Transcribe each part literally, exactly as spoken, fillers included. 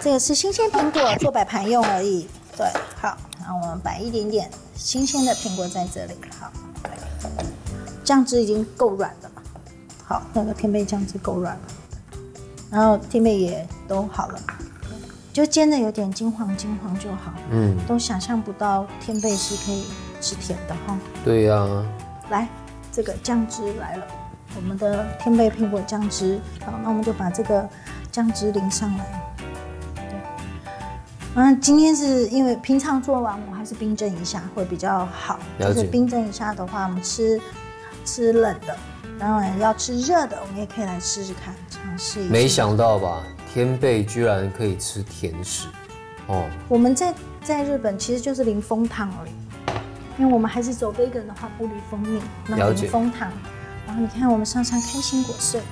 这个是新鲜苹果，做摆盘用而已。对，好，然后我们摆一点点新鲜的苹果在这里。好，酱汁已经够软了。好，那个天贝酱汁够软了，然后天贝也都好了，就煎的有点金黄金黄就好。嗯，都想象不到天贝是可以吃甜的哈。 对呀、啊。 来，这个酱汁来了。我们的天贝苹果酱汁，好，那我们就把这个酱汁淋上来。对，嗯，今天是因为平常做完，我还是冰镇一下会比较好。就是冰镇一下的话，我们吃吃冷的，当然要吃热的，我们也可以来试试看，尝试一下。 没想到吧，天贝居然可以吃甜食，哦。我们在在日本其实就是淋枫糖而已，因为我们还是走 vegan 的话，不淋蜂蜜，那淋枫糖。然后你看，我们上上开心果碎，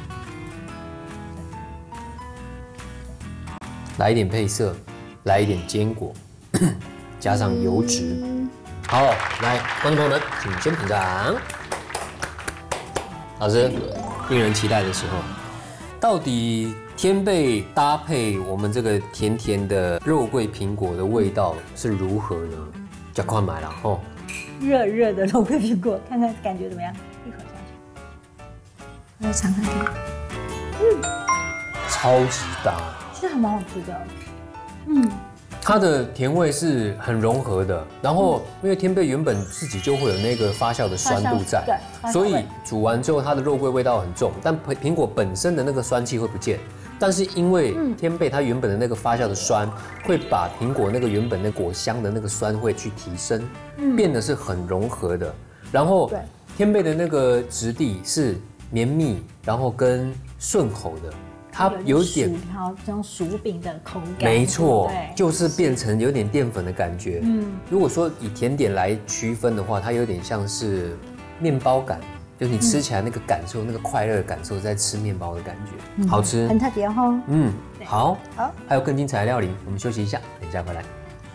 来一点配色，来一点坚果，加上油脂。嗯、好，来，观众朋友们，请先品尝。老师，令人期待的时候，到底天贝搭配我们这个甜甜的肉桂苹果的味道是如何呢？就快买了哦！ 热热的肉桂苹果，看看感觉怎么样？一口下去。来尝看看， 嗯，超级搭， 其实还蛮好吃的，嗯， 它的甜味是很融合的，然后因为天贝原本自己就会有那个发酵的酸度在， 对， 所以煮完之后它的肉桂味道很重，但苹果本身的那个酸气会不见，但是因为天贝它原本的那个发酵的酸，会把苹果那个原本的果香的那个酸会去提升，变得是很融合的，然后天贝的那个质地是绵密，然后跟顺口的，它有点薯条这种薯饼的口感， 没错，就是变成有点淀粉的感觉。嗯，如果说以甜点来区分的话，它有点像是面包感，就是你吃起来那个感受，那个快乐的感受，在吃面包的感觉，好吃， 很特别哦。 嗯，好，好，还有更精彩的料理，我们休息一下，等一下回来。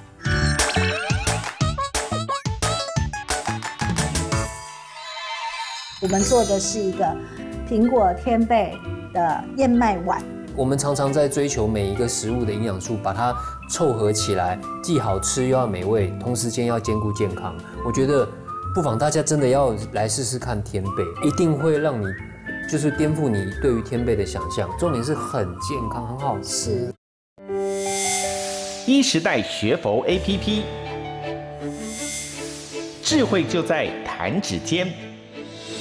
我们做的是一个苹果天贝的燕麦碗。 我们常常在追求每一个食物的营养素，把它凑合起来，既好吃又要美味，同时间要兼顾健康。我觉得不妨大家真的要来试试看天贝，一定会让你就是颠覆你对于天贝的想象。重点是很健康，很好吃。 一时代学佛 A P P， 智慧就在弹指间。